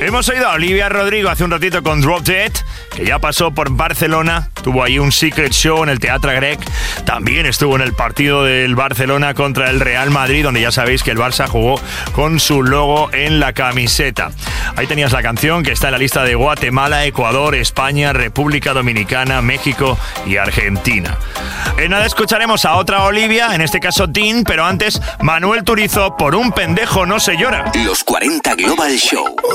Hemos oído a Olivia Rodrigo hace un ratito con Drop Dead, que ya pasó por Barcelona, tuvo ahí un secret show en el Teatre Grec, también estuvo en el partido del Barcelona contra el Real Madrid, donde ya sabéis que el Barça jugó con su logo en la camiseta. Ahí tenías la canción que está en la lista de Guatemala, Ecuador, España, República Dominicana, México y Argentina. En nada escucharemos a otra Olivia, en este caso Dean, pero antes Manuel Turizo, Por un pendejo no se llora. Los 40 Global Show.